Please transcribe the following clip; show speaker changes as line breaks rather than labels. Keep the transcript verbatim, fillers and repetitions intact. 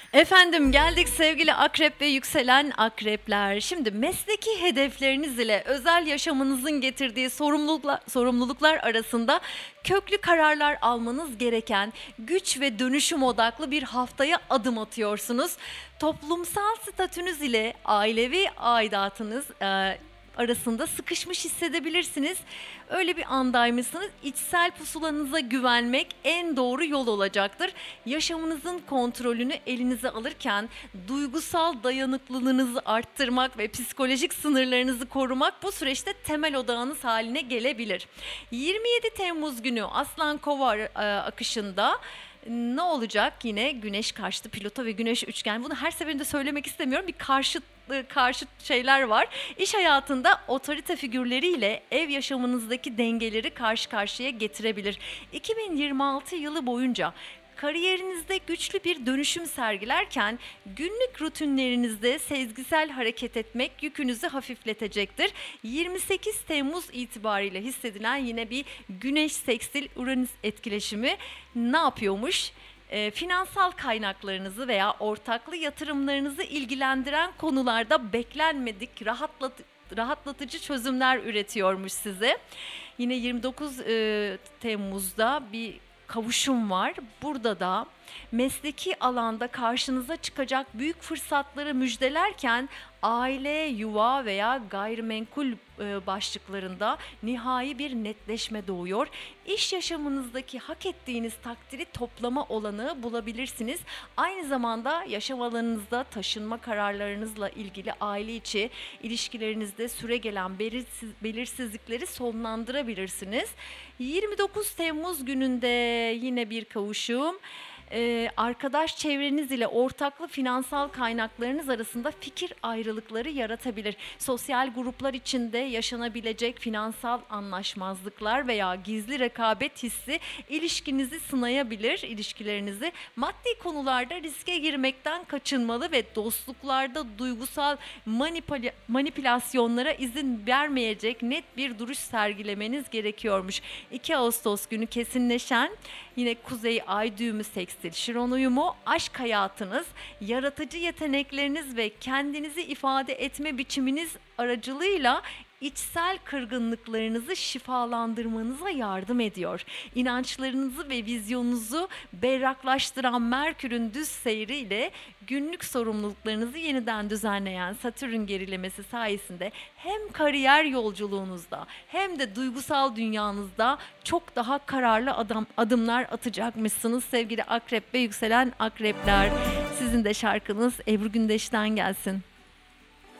Efendim geldik sevgili akrep ve yükselen akrepler. Şimdi mesleki hedefleriniz ile özel yaşamınızın getirdiği sorumluluklar, sorumluluklar arasında köklü kararlar almanız gereken güç ve dönüşüm odaklı bir haftaya adım atıyorsunuz. Toplumsal statünüz ile ailevi aidatınız e, arasında sıkışmış hissedebilirsiniz. Öyle bir andaymışsınız. İçsel pusulanıza güvenmek en doğru yol olacaktır. Yaşamınızın kontrolünü elinize alırken duygusal dayanıklılığınızı arttırmak ve psikolojik sınırlarınızı korumak bu süreçte temel odağınız haline gelebilir. yirmi yedi Temmuz günü Aslan Kova e, akışında ne olacak? Yine güneş karşıtı pilota ve güneş üçgen. Bunu her seferinde söylemek istemiyorum. Bir karşıt karşıt şeyler var. İş hayatında otorite figürleriyle ev yaşamınızdaki dengeleri karşı karşıya getirebilir. iki bin yirmi altı yılı boyunca kariyerinizde güçlü bir dönüşüm sergilerken günlük rutinlerinizde sezgisel hareket etmek yükünüzü hafifletecektir. yirmi sekiz Temmuz itibariyle hissedilen yine bir Güneş Sekstil Uranüs etkileşimi ne yapıyormuş? E, finansal kaynaklarınızı veya ortaklı yatırımlarınızı ilgilendiren konularda beklenmedik rahatlat, rahatlatıcı çözümler üretiyormuş size. Yine yirmi dokuz e, Temmuz'da bir kavuşum var. Burada da mesleki alanda karşınıza çıkacak büyük fırsatları müjdelerken aile, yuva veya gayrimenkul e, başlıklarında nihai bir netleşme doğuyor. İş yaşamınızdaki hak ettiğiniz takdiri toplama olanağı bulabilirsiniz. Aynı zamanda yaşam alanınızda taşınma kararlarınızla ilgili aile içi ilişkilerinizde süregelen belirsiz, belirsizlikleri sonlandırabilirsiniz. yirmi dokuz Temmuz gününde yine bir kavuşum. Ee, arkadaş çevreniz ile ortaklı finansal kaynaklarınız arasında fikir ayrılıkları yaratabilir. Sosyal gruplar içinde yaşanabilecek finansal anlaşmazlıklar veya gizli rekabet hissi ilişkinizi sınayabilir, ilişkilerinizi. Maddi konularda riske girmekten kaçınmalı ve dostluklarda duygusal manipüla- manipülasyonlara izin vermeyecek net bir duruş sergilemeniz gerekiyormuş. iki Ağustos günü kesinleşen yine Kuzey Ay düğümü sekstil Şiron uyumu, aşk hayatınız, yaratıcı yetenekleriniz ve kendinizi ifade etme biçiminiz aracılığıyla içsel kırgınlıklarınızı şifalandırmanıza yardım ediyor. İnançlarınızı ve vizyonunuzu berraklaştıran Merkür'ün düz seyriyle günlük sorumluluklarınızı yeniden düzenleyen Satürn gerilemesi sayesinde hem kariyer yolculuğunuzda hem de duygusal dünyanızda çok daha kararlı adım, adımlar atacakmışsınız sevgili akrep ve yükselen akrepler. Sizin de şarkınız Ebru Gündeş'ten gelsin.